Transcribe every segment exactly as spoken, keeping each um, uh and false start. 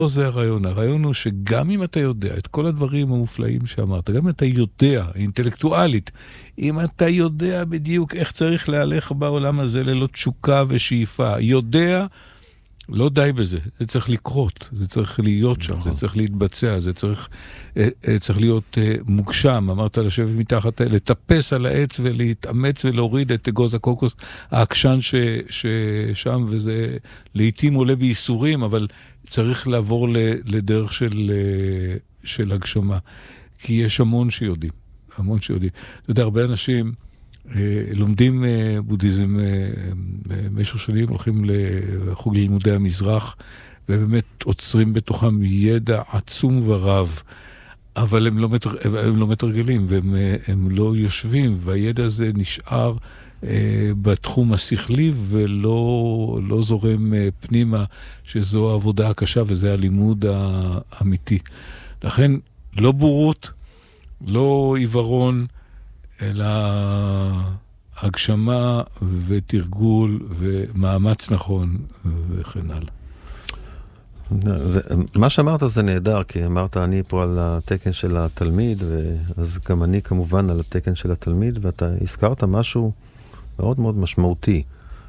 לא זה הרעיון. הרעיון הוא שגם אם אתה יודע את כל הדברים המופלאים שאמרת, גם אם אתה יודע, אינטלקטואלית, אם אתה יודע בדיוק איך צריך להלך בעולם הזה ללא תשוקה ושאיפה, יודע, לא די בזה. זה צריך לקרות, זה צריך להיות שם, זה צריך להתבצע, זה צריך, צריך להיות מוגשם. אמרת לשבת מתחת, לטפס על העץ ולהתאמץ ולהוריד את אגוז הקוקוס, העקשן ששם, וזה לעתים עולה בייסורים, אבל צריך לעבור לדרך של, של הגשמה. כי יש המון שיודעים, המון שיודעים. אתה יודע, הרבה אנשים לומדים בודהיזם במשך שנים, הולכים לחוג ללימודי המזרח, ובאמת עוצרים בתוכם ידע עצום ורב, אבל הם לא, מתר... הם לא מתרגלים, והם הם לא יושבים, והידע הזה נשאר בתחום השכלי, ולא לא זורם פנימה, שזו העבודה הקשה, וזה הלימוד האמיתי. לכן, לא בורות, לא עיוורון, אלא הגשמה ותרגול ומאמץ נכון וכן הלאה. מה שאמרת זה נהדר, כי אמרת אני פה על התקן של התלמיד, אז גם אני כמובן על התקן של התלמיד, ואתה הזכרת משהו מאוד מאוד משמעותי.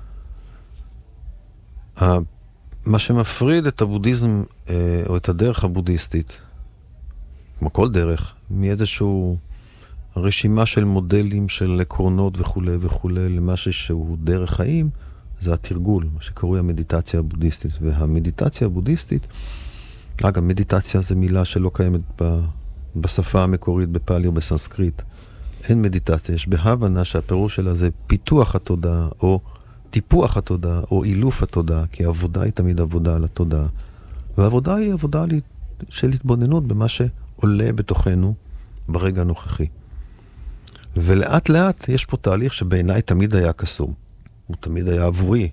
מה שמפריד את הבודהיזם, או את הדרך הבודהיסטית, כמו כל דרך, מאיזשהו רשימה של מודלים, של עקרונות וכו' וכו', למשהו שהוא דרך חיים, זה התרגול, מה שקוראים המדיטציה הבודהיסטית. והמדיטציה הבודהיסטית, אגב, מדיטציה זה מילה שלא קיימת ב, בשפה המקורית, בפאלי או בסנסקריט. אין מדיטציה, יש בהבנה שהפירוש שלה זה פיתוח התודעה, או טיפוח התודעה, או אילוף התודעה, כי העבודה היא תמיד עבודה על התודעה. והעבודה היא עבודה של התבוננות במה שעולה בתוכנו ברגע הנוכחי. ולאט לאט יש פה תהליך שבעיניי תמיד היה קסום. הוא תמיד היה עבורי.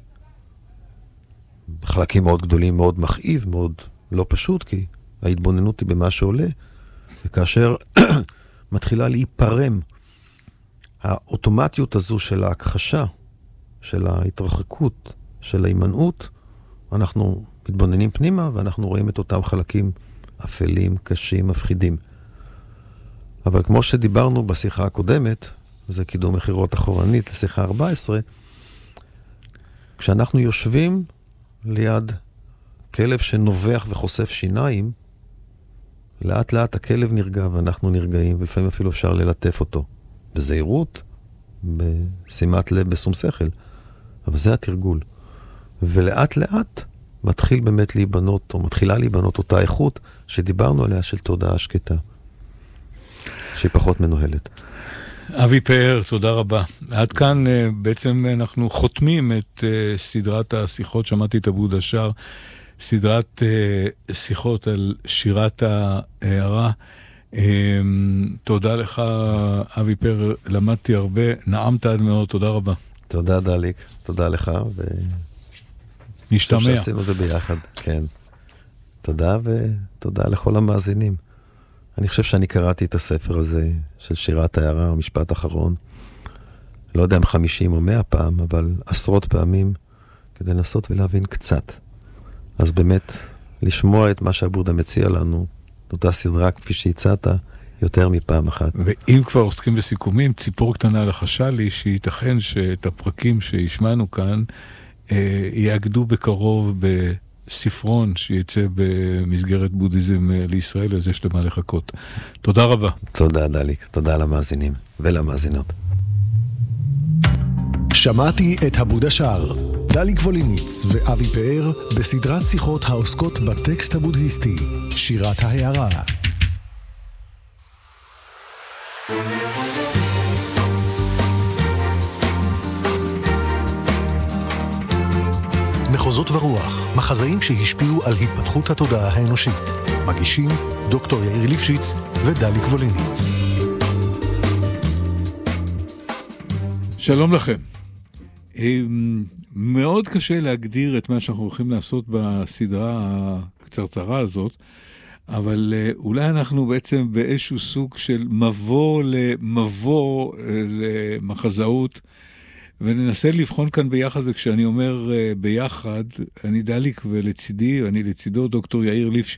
בחלקים מאוד גדולים, מאוד מכאיב, מאוד לא פשוט, כי ההתבוננות היא במה שעולה, וכאשר מתחילה להיפרם האוטומטיות הזו של ההכחשה, של ההתרחקות, של ההימנעות, אנחנו מתבוננים פנימה, ואנחנו רואים את אותם חלקים אפלים, קשים, מפחידים. אבל כמו שדיברנו בשיחה הקודמת, וזה קידום מחירות אחורנית לשיחה ארבע עשרה, כשאנחנו יושבים ליד כלב שנובח וחושף שיניים, לאט לאט הכלב נרגע ואנחנו נרגעים, ולפעמים אפילו אפשר ללטף אותו. בזהירות, בשימת לב, בשום שכל. אבל זה התרגול. ולאט לאט מתחיל באמת להיבנות, או מתחילה להיבנות אותה איכות שדיברנו עליה של תודעה שקטה. שהיא פחות מנוהלת. אבי פאר, תודה רבה. עד כאן בעצם אנחנו חותמים את סדרת השיחות, שמעתי את אבו דשר, סדרת שיחות על שירת ההערה. תודה לך, אבי פאר, למדתי הרבה, נעמת עד מאוד, תודה רבה. תודה דליק, תודה לך, ו... נשתמע. חושב שעשינו זה ביחד, כן. תודה ותודה לכל המאזינים. אני חושב שאני קראתי את הספר הזה של שירת ההערה, המשפט האחרון. לא יודע אם חמישים או מאה פעם, אבל עשרות פעמים, כדי לנסות ולהבין קצת. אז באמת, לשמוע את מה שהבודה מציע לנו, אותה סדרה כפי שהצעת, יותר מפעם אחת. ואם כבר עוסקים בסיכומים, ציפור קטנה לחשה לי, שייתכן שאת הפרקים שהשמענו כאן, אה, יאגדו בקרוב ב... ספרון שיצא במסגרת בודהיזם לישראל, אז יש למה לחכות. תודה רבה. תודה דליק, תודה למאזינים ולמאזינות. שמעתי את הבודה שר, דליק ווליניץ ואבי פאר בסדרת שיחות העוסקות בטקסט הבודהיסטי, שירת ההערה. מחוזות ורוח, מחזאים שהשפיעו על התפתחות התודעה האנושית. מגישים דוקטור יאיר ליפשיץ ודליק ווליניץ. שלום לכם. מאוד קשה להגדיר את מה שאנחנו הולכים לעשות בסדרה הקצרצרה הזאת, אבל אולי אנחנו בעצם באיזשהו סוג של מבוא למבוא למחזאות, וננסה לבחון כאן ביחד, וכשאני אומר ביחד, אני דליק ולצידי, ואני לצידו דוקטור יאיר ליפשיץ.